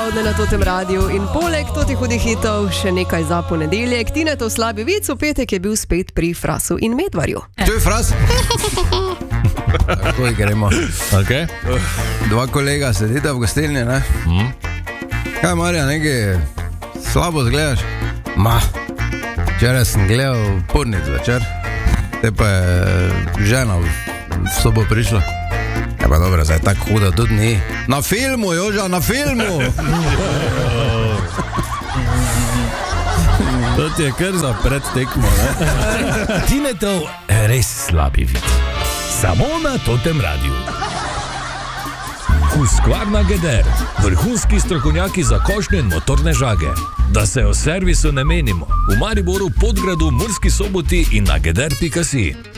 popoldne na Totem radiju in poleg totih hudih hitov še nekaj za ponedeljek. Tinetov slabi vic, v petek je bil spet pri Frasu in Medvarju. To je Fras? Takoj gremo. Okay. Dva kolega sedita v gostilni, ne? Kaj, Marja, nekaj slabo zgledaš? Včeraj sem gledal Pornic večer, te pa je žena v sobo prišla. Ja pa dobro, zdaj tako huda tudi ni. Na filmu, Joža, na filmu! To ti je kar za predtekmo, ne? Tinetov res slabi vid. Samo na Totem radiju. Husqvarna Geder, vrhunski strokovnjaki za košnje in motorne žage. Da se o servisu ne menimo, v Mariboru, Podgradu, Murski Soboti in na geder.si.